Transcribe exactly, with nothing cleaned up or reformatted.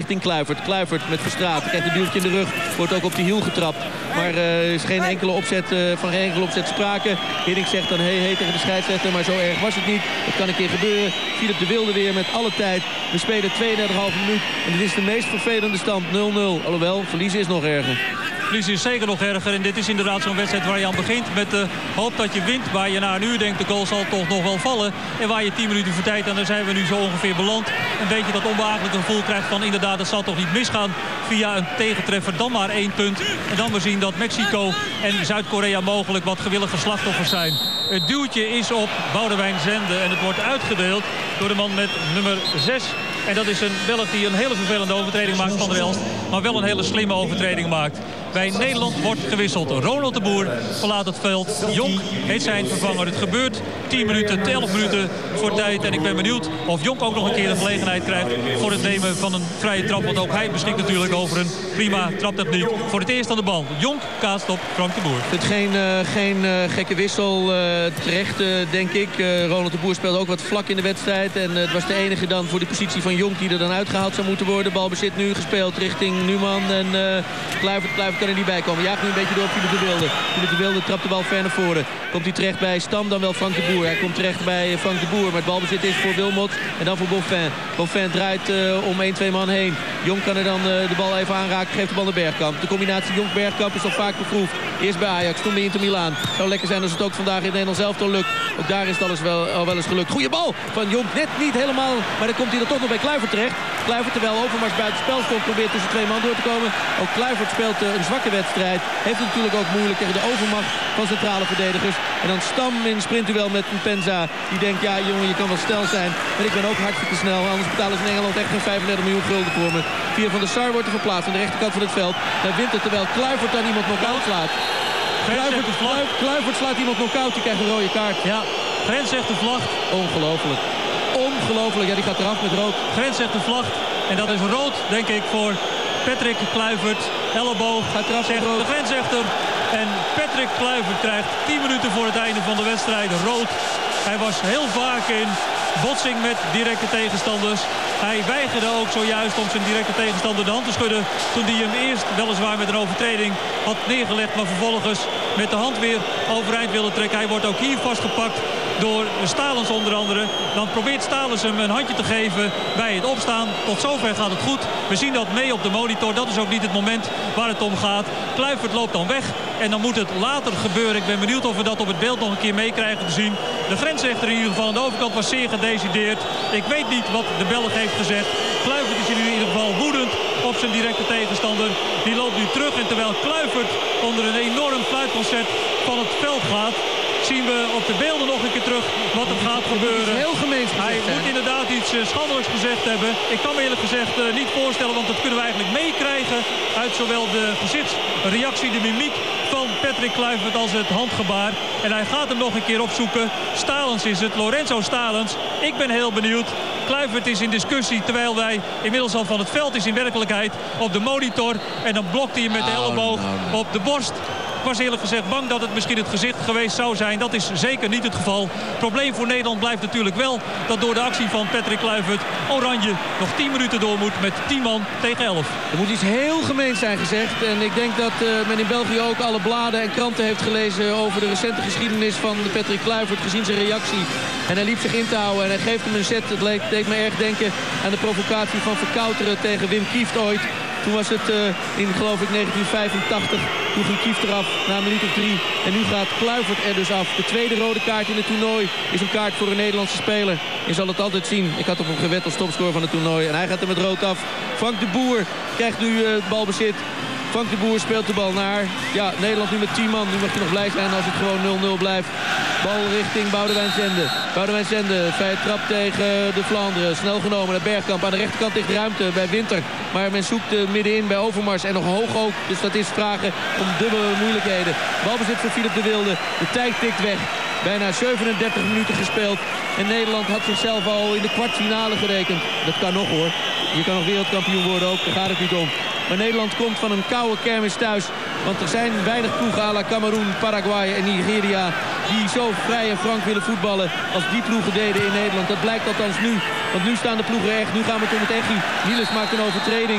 richting Kluivert. Kluivert met Verstraeten. Krijgt een duwtje in de rug. Wordt ook op de hiel getrapt. Maar er uh, is geen enkele opzet, uh, van geen enkele opzet sprake. Hiddink zegt dan hey, hey tegen de scheidsrechter. Maar zo erg was het niet. Het kan een keer gebeuren. Philip de Wilde weer met alle tijd. We spelen tweeëndertig komma vijf minuut. En dit is de meest vervelende stand. nul nul. Alhoewel, verliezen is nog erger. Verliezen is zeker nog erger. En dit is inderdaad zo'n wedstrijd waar je aan begint met de hoop dat je wint. Waar je na een uur denkt, de goal zal toch nog wel vallen. En waar je tien minuten voor tijd, en daar zijn we nu zo ongeveer beland. Een beetje dat onbehagelijke gevoel krijgt van inderdaad, dat zal toch niet misgaan. Via een tegentreffer dan maar één punt. En dan we zien dat Mexico en Zuid-Korea mogelijk wat gewillige slachtoffers zijn. Het duwtje is op Boudewijn Zende. En het wordt uitgedeeld door de man met nummer zes. En dat is een Belg die een hele vervelende overtreding maakt van de Elst. Maar wel een hele slimme overtreding maakt. Bij Nederland wordt gewisseld. Ronald de Boer verlaat het veld. Jonk heeft zijn vervanger. Het gebeurt tien minuten, elf minuten voor tijd. En ik ben benieuwd of Jonk ook nog een keer de gelegenheid krijgt voor het nemen van een vrije trap. Want ook hij beschikt natuurlijk over een prima traptechniek. Voor het eerst aan de bal. Jonk kaast op Frank de Boer. Het geen, uh, geen uh, gekke wissel. Uh, terecht, uh, denk ik. Uh, Ronald de Boer speelde ook wat vlak in de wedstrijd. En uh, het was de enige dan voor de positie van Jonk die er dan uitgehaald zou moeten worden. Balbezit nu gespeeld richting Numan. En uh, Kluivert, Kluivert kan er niet bij komen. Jaagt nu een beetje door op Philip de Wilde. Philip de Wilde trapt de bal ver naar voren. Komt hij terecht bij Stam, dan wel Frank de Boer. Hij komt terecht bij Frank de Boer. Maar het balbezit is voor Wilmot en dan voor Bonfin. Bonfin draait uh, om één, twee man heen. Jong kan er dan uh, de bal even aanraken. Geeft de bal naar Bergkamp. De combinatie Jong-Bergkamp is al vaak beproefd. Eerst bij Ajax, toen bij Inter Milaan. Zou lekker zijn als het ook vandaag in het Nederlands elftal lukt. Ook daar is het alles wel, al wel eens gelukt. Goeie bal van Jong. Net niet helemaal. Maar dan komt hij er toch nog bij Kluivert terecht. Kluivert, terwijl Overmars buiten spel stond, probeert tussen twee man door te komen. Ook Kluivert speelt uh, een zwakke wedstrijd. Heeft het natuurlijk ook moeilijk tegen de overmacht van centrale verdedigers. En dan Stam in een sprintduel met Mpenza. Die denkt, ja jongen, je kan wel snel zijn. Maar ik ben ook hartstikke snel. Anders betalen ze in Engeland echt geen vijfendertig miljoen gulden voor me. Via Van der Sar wordt er verplaatst aan de rechterkant van het veld. Hij wint het terwijl Kluivert dan iemand knock-out slaat. Kluivert, Kluivert, Kluivert slaat iemand knock-out. Die krijgt een rode kaart. Ja, Grens zegt de vlag. Ongelooflijk. Ongelooflijk. Ja, die gaat eraf met rood. Grens zegt de vlag. En dat is rood, denk ik, voor Patrick Kluivert. Elleboog. Gaat eraf, zegt de grensrechter. En Patrick Kluivert krijgt tien minuten voor het einde van de wedstrijd rood. Hij was heel vaak in botsing met directe tegenstanders. Hij weigerde ook zojuist om zijn directe tegenstander de hand te schudden. Toen hij hem eerst weliswaar met een overtreding had neergelegd. Maar vervolgens met de hand weer overeind wilde trekken. Hij wordt ook hier vastgepakt door Stalens onder andere. Dan probeert Stalens hem een handje te geven bij het opstaan. Tot zover gaat het goed. We zien dat mee op de monitor. Dat is ook niet het moment waar het om gaat. Kluivert loopt dan weg. En dan moet het later gebeuren. Ik ben benieuwd of we dat op het beeld nog een keer meekrijgen te zien. De grensrechter in ieder geval aan de overkant was zeer gedecideerd. Ik weet niet wat de Belg heeft gezegd. Kluivert is in ieder geval woedend op zijn directe tegenstander. Die loopt nu terug. En terwijl Kluivert onder een enorm fluitconcert van het veld gaat, zien we op de beelden nog een keer terug wat er gaat gebeuren. Heel gemeen gezegd, Hij hè? moet inderdaad iets uh, schandelijks gezegd hebben. Ik kan me eerlijk gezegd uh, niet voorstellen, want dat kunnen we eigenlijk meekrijgen uit zowel de gezichtsreactie, de mimiek van Patrick Kluivert als het handgebaar. En hij gaat hem nog een keer opzoeken. Stalens is het, Lorenzo Stalens. Ik ben heel benieuwd. Kluivert is in discussie, terwijl wij inmiddels al van het veld is in werkelijkheid op de monitor. En dan blokt hij hem met de elleboog oh, no, no. op de borst. Ik was eerlijk gezegd bang dat het misschien het gezicht geweest zou zijn. Dat is zeker niet het geval. Het probleem voor Nederland blijft natuurlijk wel dat door de actie van Patrick Kluivert Oranje nog tien minuten door moet met tien man tegen elf. Er moet iets heel gemeens zijn gezegd. En ik denk dat uh, men in België ook alle bladen en kranten heeft gelezen over de recente geschiedenis van Patrick Kluivert gezien zijn reactie. En hij liep zich in te houden en hij geeft hem een set. Het leek, deed me erg denken aan de provocatie van Verkouteren tegen Wim Kieft ooit. Toen was het uh, in, geloof ik, negentien vijfentachtig. Toen ging Kieft eraf na een minuut of drie. En nu gaat Kluivert er dus af. De tweede rode kaart in het toernooi is een kaart voor een Nederlandse speler. Je zal het altijd zien. Ik had op hem gewet als topscorer van het toernooi. En hij gaat er met rood af. Frank de Boer krijgt nu uh, het balbezit. Frank de Boer speelt de bal naar. Ja, Nederland nu met tien man. Nu mag je nog blij zijn als het gewoon nul nul blijft. Bal richting Boudewijn Zende. Boudewijn Zende, vrije trap tegen de Vlaanderen. Snel genomen naar Bergkamp. Aan de rechterkant ligt ruimte bij Winter. Maar men zoekt uh, middenin bij Overmars. En nog hoog ook. Dus dat is vragen om dubbele moeilijkheden. Balbezit voor Philip de Wilde. De tijd tikt weg. Bijna zevenendertig minuten gespeeld. En Nederland had zichzelf al in de kwartfinale gerekend. Dat kan nog hoor. Je kan nog wereldkampioen worden ook. Daar gaat het niet om. Maar Nederland komt van een koude kermis thuis. Want er zijn weinig ploegen à la Cameroen, Paraguay en Nigeria die zo vrij en frank willen voetballen als die ploegen deden in Nederland. Dat blijkt althans nu. Want nu staan de ploegen echt. Nu gaan we het om het echi. Niels maakt een overtreding.